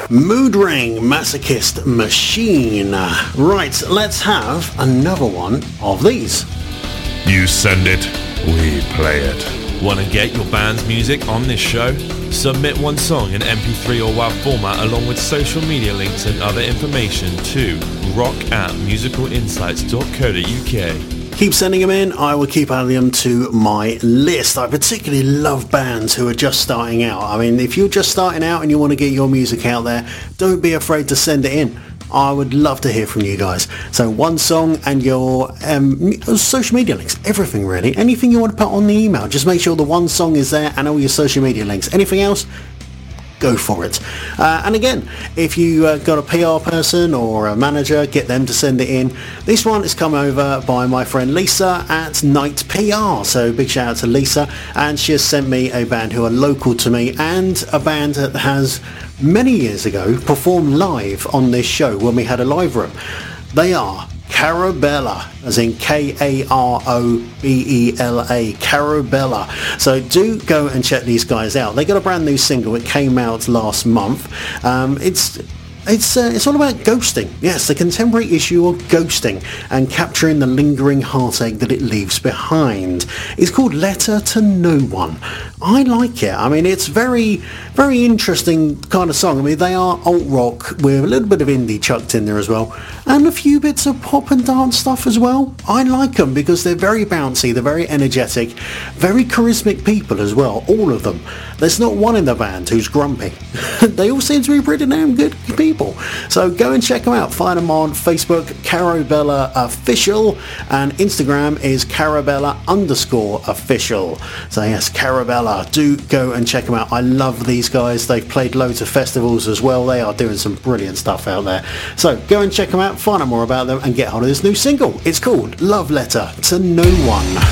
Mood Ring, Masochist Machine. Right, let's have another one of these. You send it, we play it. Want to get your band's music on this show? Submit one song in MP3 or WAV format along with social media links and other information to rock@musicalinsights.co.uk. Keep sending them in. I will keep adding them to my list. I particularly love bands who are just starting out. I mean, if you're just starting out and you want to get your music out there, don't be afraid to send it in. I would love to hear from you guys. So one song and your social media links, everything really. Anything you want to put on the email, just make sure the one song is there and all your social media links. Anything else, go for it. And again, if you got a PR person or a manager, get them to send it in. This one is come over by my friend Lisa at Night PR. So big shout out to Lisa. And she has sent me a band who are local to me and a band that has many years ago performed live on this show when we had a live room. They are Carobella, as in Karobela, Carobella. So do go and check these guys out. They got a brand new single. It came out last month. It's all about ghosting. Yes, the contemporary issue of ghosting and capturing the lingering heartache that it leaves behind. It's called Letter to No One. I like it. I mean, it's very, very interesting kind of song. I mean, they are alt rock with a little bit of indie chucked in there as well, and a few bits of pop and dance stuff as well. I like them because they're very bouncy, they're very energetic, very charismatic people as well, all of them. There's not one in the band who's grumpy. They all seem to be pretty damn good people. So go and check them out. Find them on Facebook, Carobella Official, and Instagram is Carobella_official. So yes, Carobella. Do go and check them out. I love these guys. They've played loads of festivals as well. They are doing some brilliant stuff out there. So go and check them out, find out more about them, and get hold of this new single. It's called Love Letter to No One.